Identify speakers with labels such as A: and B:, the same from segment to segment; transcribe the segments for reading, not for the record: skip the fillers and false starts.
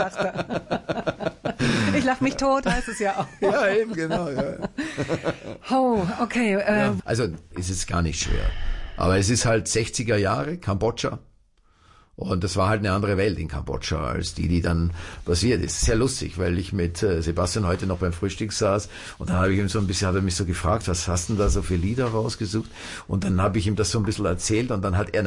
A: Ich lach mich tot, heißt es ja auch.
B: Ja, eben, genau. Ja.
A: Oh, okay.
B: Ja, also es ist gar nicht schwer. Aber es ist halt 60er Jahre, Kambodscha. Und das war halt eine andere Welt in Kambodscha, als die dann passiert ist. Sehr lustig, weil ich mit Sebastian heute noch beim Frühstück saß und dann habe ich ihm so ein bisschen, hat er mich so gefragt, was hast du denn da so für Lieder rausgesucht? Und dann habe ich ihm das so ein bisschen erzählt und dann hat er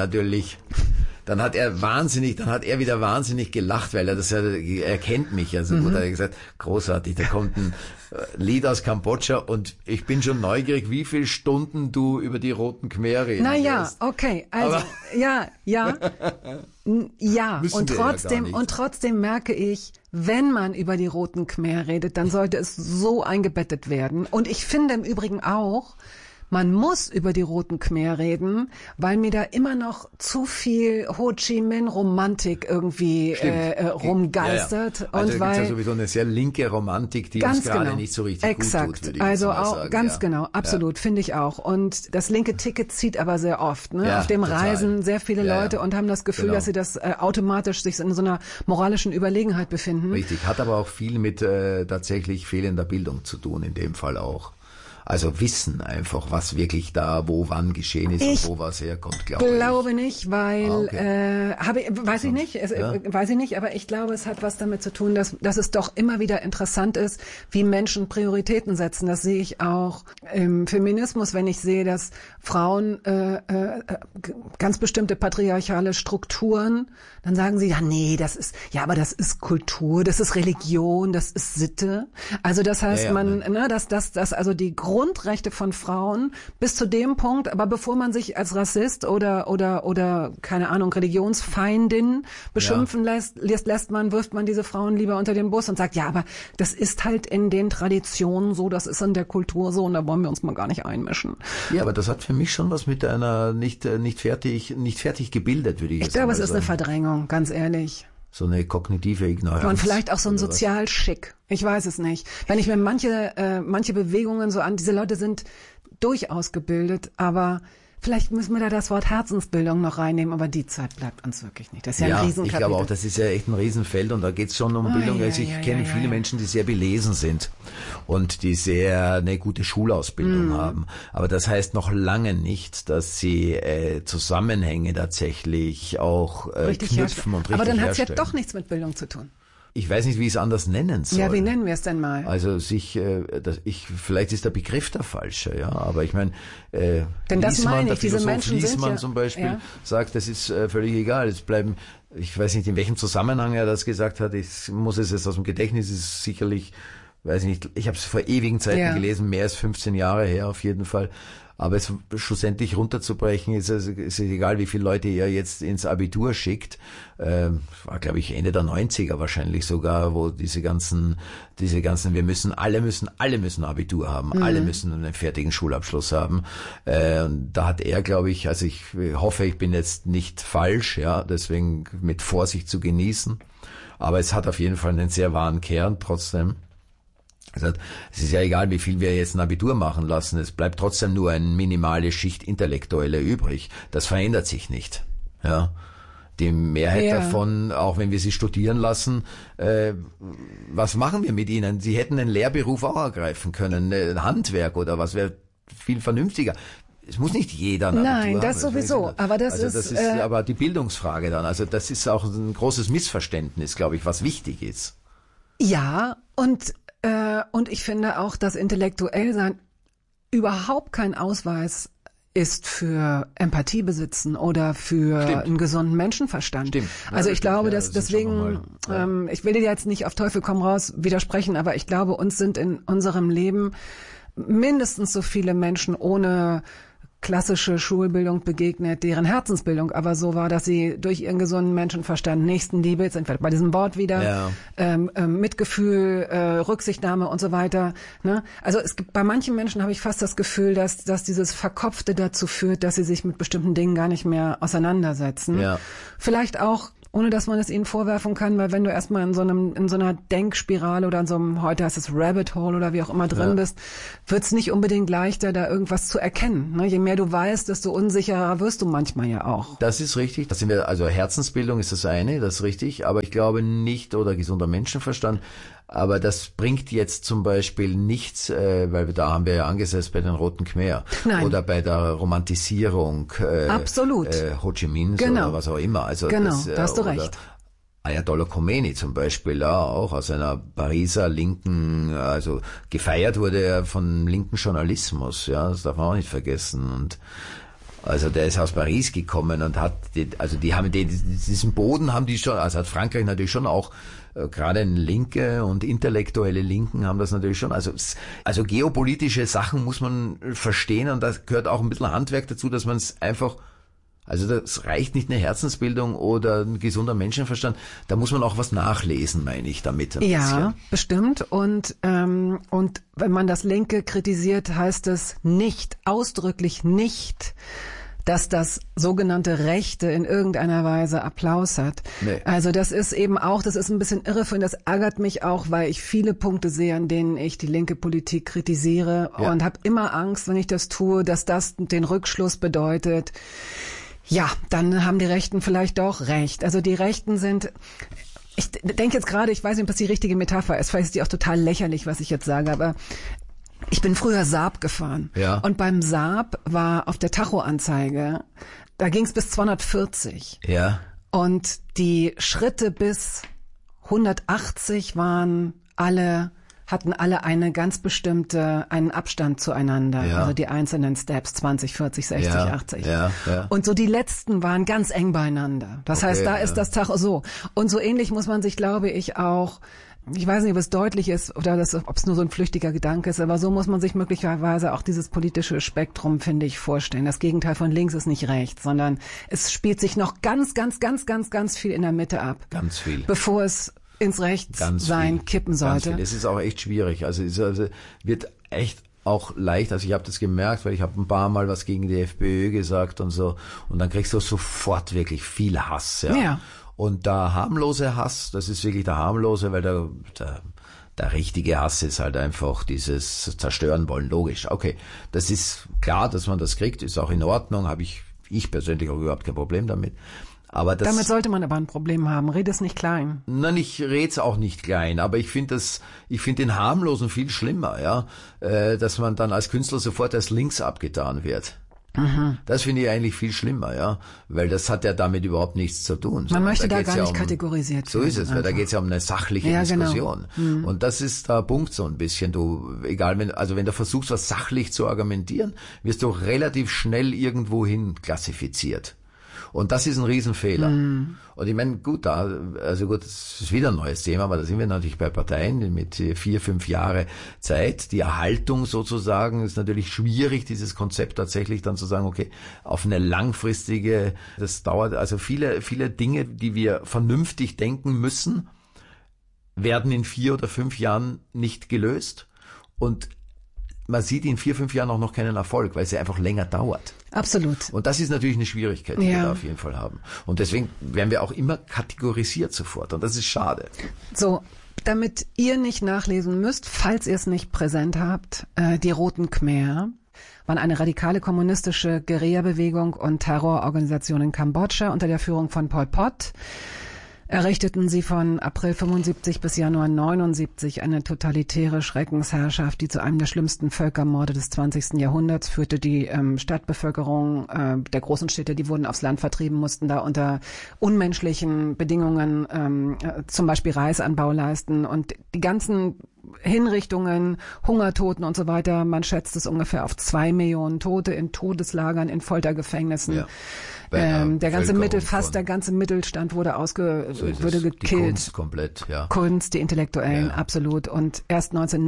B: wieder wahnsinnig gelacht, weil er kennt mich ja so gut. Er hat gesagt, großartig, da kommt ein Lied aus Kambodscha und ich bin schon neugierig, wie viele Stunden du über die Roten Khmer reden wirst.
A: Okay, also, aber ja. Ja, und trotzdem merke ich, wenn man über die Roten Khmer redet, dann sollte es so eingebettet werden. Und ich finde im Übrigen auch, man muss über die Roten Khmer reden, weil mir da immer noch zu viel Ho Chi Minh Romantik irgendwie rumgeistert.
B: Ja. Also
A: und
B: da
A: weil
B: gibt's ja sowieso eine sehr linke Romantik, die uns gerade nicht so richtig gut tut, würde ich
A: also
B: mal
A: auch
B: sagen.
A: ganz genau, absolut, finde ich auch. Und das linke Ticket zieht aber sehr oft. Ne?
B: Ja,
A: auf dem
B: total.
A: Reisen sehr viele Leute und haben das Gefühl, dass sie das automatisch sich in so einer moralischen Überlegenheit befinden.
B: Richtig, hat aber auch viel mit tatsächlich fehlender Bildung zu tun, in dem Fall auch. Also wissen einfach, was wirklich da, wo, wann geschehen ist und wo was herkommt, glaube ich.
A: Glaube nicht, weil weiß ich nicht, aber ich glaube, es hat was damit zu tun, dass es doch immer wieder interessant ist, wie Menschen Prioritäten setzen. Das sehe ich auch im Feminismus, wenn ich sehe, dass Frauen ganz bestimmte patriarchale Strukturen, dann sagen sie, aber das ist Kultur, das ist Religion, das ist Sitte. Also das heißt, dass also die Grundrechte von Frauen bis zu dem Punkt, aber bevor man sich als Rassist oder keine Ahnung, Religionsfeindin beschimpfen wirft man diese Frauen lieber unter den Bus und sagt, ja, aber das ist halt in den Traditionen so, das ist in der Kultur so und da wollen wir uns mal gar nicht einmischen.
B: Ja, aber das hat für mich schon was mit einer nicht fertig gebildet, würde ich jetzt sagen.
A: Ich glaube, es ist eine Verdrängung, ganz ehrlich.
B: So eine kognitive Ignoranz.
A: Und vielleicht auch so ein Sozialschick. Ich weiß es nicht. Wenn ich mir manche Bewegungen so an, diese Leute sind durchaus gebildet, aber vielleicht müssen wir da das Wort Herzensbildung noch reinnehmen, aber die Zeit bleibt uns wirklich nicht. Das ist ja ein Riesenkapitel.
B: Ich glaube auch, das ist ja echt ein Riesenfeld und da geht es schon um Bildung. Also ich kenne viele Menschen, die sehr belesen sind und die sehr eine gute Schulausbildung haben. Aber das heißt noch lange nicht, dass sie Zusammenhänge tatsächlich auch knüpfen und richtig
A: Aber dann hat es ja
B: herstellen.
A: doch nichts mit Bildung zu tun.
B: Ich weiß nicht, wie ich es anders nennen soll.
A: Ja, wie nennen wir es denn mal?
B: Also vielleicht ist der Begriff der falsche, ja, aber ich meine,
A: denn das meine ich, diese Menschen
B: Liesmann zum Beispiel sagt, das ist völlig egal, es bleiben, ich weiß nicht, in welchem Zusammenhang er das gesagt hat, ich muss es jetzt aus dem Gedächtnis, ist sicherlich, weiß ich nicht, ich habe es vor ewigen Zeiten gelesen, mehr als 15 Jahre her auf jeden Fall. Aber es schlussendlich runterzubrechen, ist egal, wie viele Leute ihr jetzt ins Abitur schickt. War, glaube ich, Ende der 90er wahrscheinlich sogar, wo diese ganzen, alle müssen Abitur haben, alle müssen einen fertigen Schulabschluss haben. Da hat er, glaube ich, also ich hoffe, ich bin jetzt nicht falsch, ja, deswegen mit Vorsicht zu genießen. Aber es hat auf jeden Fall einen sehr wahren Kern trotzdem. Also, es ist ja egal, wie viel wir jetzt ein Abitur machen lassen, es bleibt trotzdem nur eine minimale Schicht Intellektuelle übrig. Das verändert sich nicht. Ja. Die Mehrheit davon, auch wenn wir sie studieren lassen, was machen wir mit ihnen? Sie hätten einen Lehrberuf auch ergreifen können, ein Handwerk oder was wäre viel vernünftiger. Es muss nicht jeder ein Abitur haben.
A: Nein, das sowieso. Aber das ist
B: aber die Bildungsfrage dann. Also das ist auch ein großes Missverständnis, glaube ich, was wichtig ist.
A: Ja, und ich finde auch, dass Intellektuellsein überhaupt kein Ausweis ist für Empathie besitzen oder für einen gesunden Menschenverstand.
B: Stimmt.
A: Also ich glaube, dass deswegen, ich will dir jetzt nicht auf Teufel komm raus widersprechen, aber ich glaube, uns sind in unserem Leben mindestens so viele Menschen ohne klassische Schulbildung begegnet, deren Herzensbildung aber so war, dass sie durch ihren gesunden Menschenverstand, Nächstenliebe, jetzt sind wir bei diesem Wort wieder, Mitgefühl, Rücksichtnahme und so weiter. Ne? Also es gibt, bei manchen Menschen habe ich fast das Gefühl, dass dieses Verkopfte dazu führt, dass sie sich mit bestimmten Dingen gar nicht mehr auseinandersetzen. Ja. Vielleicht auch ohne dass man es ihnen vorwerfen kann, weil wenn du erstmal in so einer Denkspirale oder in so einem, heute heißt es Rabbit Hole oder wie auch immer drin bist, wird's nicht unbedingt leichter, da irgendwas zu erkennen. Ne? Je mehr du weißt, desto unsicherer wirst du manchmal ja auch.
B: Das ist richtig. Das sind wir, also Herzensbildung ist das eine, das ist richtig, aber ich glaube nicht, oder gesunder Menschenverstand, aber das bringt jetzt zum Beispiel nichts, weil da haben wir ja angesetzt bei den Roten Khmer.
A: Nein.
B: Oder bei der Romantisierung
A: Absolut.
B: Ho Chi Minhs
A: Genau.
B: oder was auch immer. Also
A: genau, da hast du recht.
B: Ayatollah Khomeini zum Beispiel, ja, auch aus einer Pariser linken, also gefeiert wurde er von linken Journalismus, ja, das darf man auch nicht vergessen. Und also der ist aus Paris gekommen und hat, diesen Boden haben die schon, also hat Frankreich natürlich schon auch, gerade linke und intellektuelle Linken haben das natürlich schon, also geopolitische Sachen muss man verstehen und da gehört auch ein bisschen Handwerk dazu, dass man es einfach, also das reicht nicht eine Herzensbildung oder ein gesunder Menschenverstand, da muss man auch was nachlesen, meine ich damit.
A: Ja, bisschen. Bestimmt. Und wenn man das Linke kritisiert, heißt es nicht, ausdrücklich nicht, dass das sogenannte Rechte in irgendeiner Weise Applaus hat. Nee. Also das ist eben auch, das ist ein bisschen irreführend, das ärgert mich auch, weil ich viele Punkte sehe, an denen ich die linke Politik kritisiere und habe immer Angst, wenn ich das tue, dass das den Rückschluss bedeutet, ja, dann haben die Rechten vielleicht doch recht. Also die Rechten sind, ich denke jetzt gerade, ich weiß nicht, ob das die richtige Metapher ist, vielleicht ist die auch total lächerlich, was ich jetzt sage, aber ich bin früher Saab gefahren. Ja. Und beim Saab war auf der Tachoanzeige, da ging es bis 240. Ja. Und die Schritte bis 180 hatten alle eine ganz bestimmte, einen Abstand zueinander. Ja. Also die einzelnen Steps, 20, 40, 60, 80. Ja. Und so die letzten waren ganz eng beieinander. Das heißt, da ist das Tacho so. Und so ähnlich muss man sich, glaube ich, auch, ich weiß nicht, ob es deutlich ist oder ob es nur so ein flüchtiger Gedanke ist, aber so muss man sich möglicherweise auch dieses politische Spektrum, finde ich, vorstellen. Das Gegenteil von links ist nicht rechts, sondern es spielt sich noch ganz, ganz, ganz, ganz, ganz viel in der Mitte ab.
B: Ganz viel.
A: Bevor es ins Rechtssein kippen sollte.
B: Ganz viel. Es ist auch echt schwierig. Also es wird echt auch leicht. Also ich habe das gemerkt, weil ich habe ein paar Mal was gegen die FPÖ gesagt und so. Und dann kriegst du sofort wirklich viel Hass. Ja. Und der harmlose Hass, das ist wirklich der harmlose, weil der richtige Hass ist halt einfach dieses Zerstören wollen, logisch. Okay, das ist klar, dass man das kriegt, ist auch in Ordnung, habe ich persönlich auch überhaupt kein Problem damit. Aber
A: damit sollte man aber ein Problem haben. Red es nicht klein.
B: Nein, ich red's auch nicht klein, aber ich finde den harmlosen viel schlimmer, ja, dass man dann als Künstler sofort als links abgetan wird. Mhm. Das finde ich eigentlich viel schlimmer, ja, weil das hat ja damit überhaupt nichts zu tun.
A: Man möchte da gar nicht kategorisiert
B: werden. So ist es, weil da geht's ja um eine sachliche Diskussion. Genau. Mhm. Und das ist der Punkt so ein bisschen. Wenn du versuchst, was sachlich zu argumentieren, wirst du relativ schnell irgendwohin klassifiziert. Und das ist ein Riesenfehler. Mm. Und ich meine, das ist wieder ein neues Thema, aber da sind wir natürlich bei Parteien mit 4-5 Jahre Zeit. Die Erhaltung sozusagen ist natürlich schwierig, dieses Konzept tatsächlich dann zu sagen, okay, auf eine langfristige, das dauert, also viele, viele Dinge, die wir vernünftig denken müssen, werden in 4 oder 5 Jahren nicht gelöst. Und man sieht in 4-5 Jahren auch noch keinen Erfolg, weil es ja einfach länger dauert.
A: Absolut.
B: Und das ist natürlich eine Schwierigkeit, die wir da auf jeden Fall haben. Und deswegen werden wir auch immer kategorisiert sofort. Und das ist schade.
A: So, damit ihr nicht nachlesen müsst, falls ihr es nicht präsent habt, die Roten Khmer waren eine radikale kommunistische Guerilla-Bewegung und Terrororganisation in Kambodscha unter der Führung von Pol Pot. Errichteten sie von April 75 bis Januar 79 eine totalitäre Schreckensherrschaft, die zu einem der schlimmsten Völkermorde des 20. Jahrhunderts führte. Die Stadtbevölkerung der großen Städte, die wurden aufs Land vertrieben, mussten da unter unmenschlichen Bedingungen zum Beispiel Reisanbau leisten. Und die ganzen Hinrichtungen, Hungertoten und so weiter, man schätzt es ungefähr auf 2 Millionen Tote in Todeslagern, in Foltergefängnissen. Ja. Der ganze Mittelstand wurde gekillt. Die
B: Kunst komplett, ja.
A: Kunst, die Intellektuellen, absolut. Und erst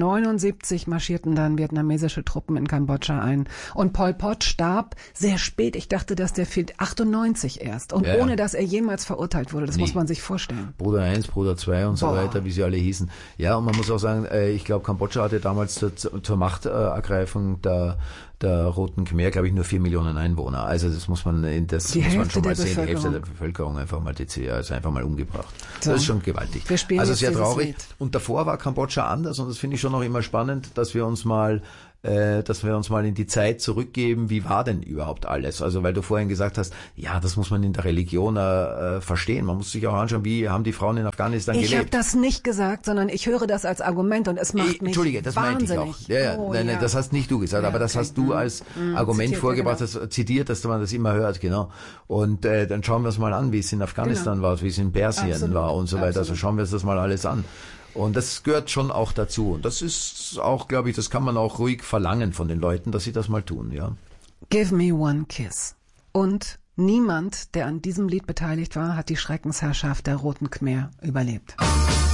A: 1979 marschierten dann vietnamesische Truppen in Kambodscha ein. Und Pol Pot starb sehr spät. Ich dachte, dass der 98 erst. Und ohne, dass er jemals verurteilt wurde. Das muss man sich vorstellen.
B: Bruder 1, Bruder 2 und so weiter, wie sie alle hießen. Ja, und man muss auch sagen, ich glaube, Kambodscha hatte damals zur Machtergreifung der Roten Khmer, glaube ich, nur 4 Millionen Einwohner. Also das muss man schon mal sehen, die Hälfte der Bevölkerung einfach mal umgebracht. So. Das ist schon gewaltig. Also sehr traurig. Und davor war Kambodscha anders und das finde ich schon noch immer spannend, dass wir uns mal in die Zeit zurückgeben, wie war denn überhaupt alles? Also weil du vorhin gesagt hast, ja, das muss man in der Religion verstehen. Man muss sich auch anschauen, wie haben die Frauen in Afghanistan gelebt.
A: Ich habe das nicht gesagt, sondern ich höre das als Argument und es macht mich
B: Entschuldige, das meinte ich auch. Ja, nein, das hast nicht du gesagt, aber das hast du als Argument vorgebracht, zitiert, dass man das immer hört, genau. Und dann schauen wir uns mal an, wie es in Afghanistan war, wie es in Persien war und so weiter. Also schauen wir uns das mal alles an. Und das gehört schon auch dazu. Und das ist auch, glaube ich, das kann man auch ruhig verlangen von den Leuten, dass sie das mal tun, ja.
A: Give me one kiss. Und niemand, der an diesem Lied beteiligt war, hat die Schreckensherrschaft der Roten Khmer überlebt.